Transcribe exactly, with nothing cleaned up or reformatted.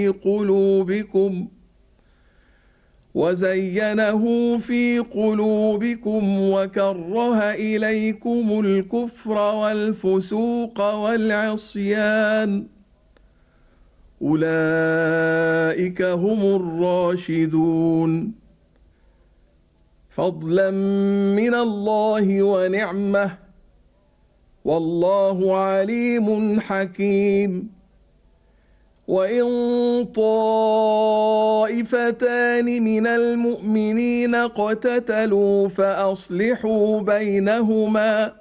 قلوبكم وزينه في قلوبكم وكره إليكم الكفر والفسوق والعصيان أولئك هم الراشدون فضلا من الله ونعمة والله عليم حكيم وإن طائفتان من المؤمنين اقتتلوا فأصلحوا بينهما